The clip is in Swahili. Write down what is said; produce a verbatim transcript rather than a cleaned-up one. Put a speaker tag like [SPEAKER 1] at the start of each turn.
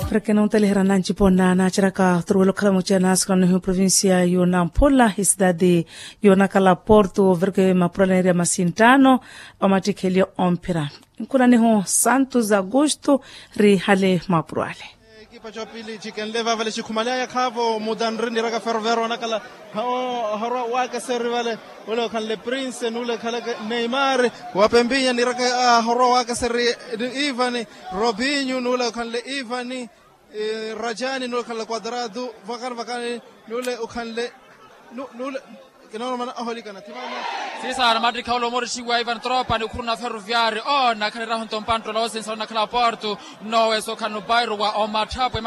[SPEAKER 1] Perché non te le rananci ponna na cerca trulo kamo chana skano hu provincia yo Nampula cidade yo nakala Porto verke ma proleria masintano amatikelio ompira kuna ne ho Santos Agosto ri hale mapruale
[SPEAKER 2] ekipa chopili chicken leva vale chikumalia ya khavo mudan rini raka fervero nakala haro waka servale wala kan le prince nule kala Neymar wapembia ni raka haro waka serri Ivani Robinho nule kan le Ivani Rajani nule kan le Cuadrado vakan vakan nule kan le nule kinaona mana aholi kana timana
[SPEAKER 3] sisa na madri kaulo morishi wa Ivan Tropa ni kuruna ferroviari oh na kanira honto mpantro la osensa na kala Porto no eso kanu bairo wa o matapo